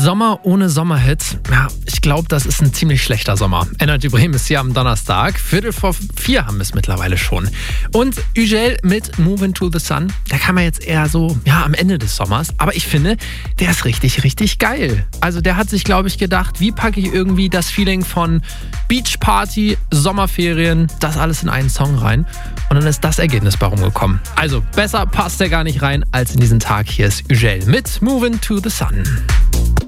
Sommer ohne Sommerhit, ja, ich glaube, das ist ein ziemlich schlechter Sommer. Energy Bremen ist hier am Donnerstag. 3:45 haben wir es mittlerweile schon. Und Ugel mit Move Into the Sun, da kam er jetzt eher so, ja, am Ende des Sommers. Aber ich finde, der ist richtig, richtig geil. Also der hat sich, glaube ich, gedacht, wie packe ich irgendwie das Feeling von Beachparty, Sommerferien, das alles in einen Song rein. Und dann ist das Ergebnis bei rumgekommen. Also besser passt der gar nicht rein als in diesen Tag. Hier ist Ugel mit Move Into the Sun.